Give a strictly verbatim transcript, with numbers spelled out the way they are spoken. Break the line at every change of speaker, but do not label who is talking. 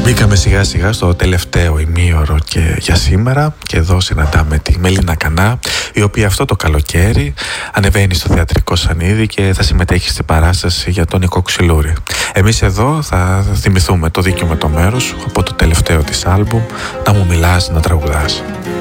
Μπήκαμε σιγά σιγά στο τελευταίο ημίωρο και για σήμερα και εδώ συναντάμε τη Μελίνα Κανά, η οποία αυτό το καλοκαίρι ανεβαίνει στο θεατρικό σανίδι και θα συμμετέχει στην παράσταση για τον Νικό Ξυλούρη. Εμείς εδώ θα θυμηθούμε το δίκιο με το μέρος από το τελευταίο της άλμπουμ «Να μου μιλάς, να τραγουδάς».